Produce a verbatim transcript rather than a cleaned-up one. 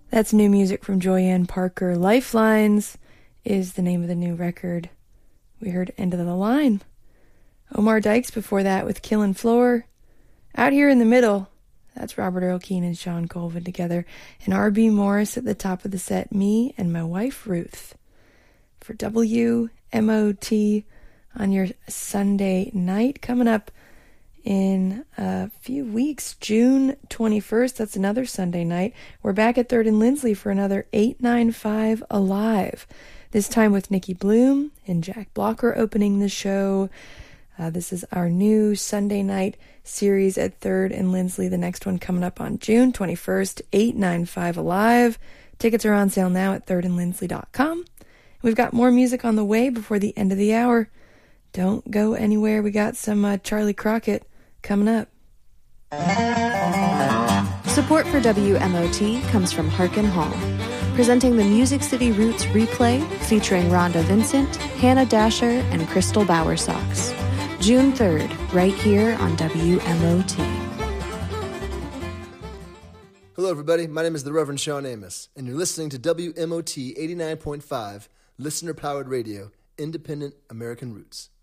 That's new music from Joyanne Parker. Lifelines is the name of the new record. We heard End of the Line. Omar Dykes before that with Killin' Floor. Out Here in the Middle, that's Robert Earl Keen and Sean Colvin together. And R B Morris at the top of the set, Me and My Wife Ruth. For W M O T on your Sunday night. Coming up in a few weeks, June twenty-first, that's another Sunday night. We're back at third and Lindsley for another eight ninety-five Alive. This time with Nikki Bloom and Jack Blocker opening the show. Uh, this is our new Sunday night series at third and Lindsley. The next one coming up on June twenty-first, eight ninety-five Alive. Tickets are on sale now at third and lindsley dot com. We've got more music on the way before the end of the hour. Don't go anywhere. We got some uh, Charlie Crockett coming up. Support for W M O T comes from Harkin Hall, presenting the Music City Roots replay featuring Rhonda Vincent, Hannah Dasher, and Crystal Bowersox. June third, right here on W M O T. Hello, everybody. My name is the Reverend Sean Amos, and you're listening to W M O T eighty-nine point five, listener-powered radio, independent American Roots.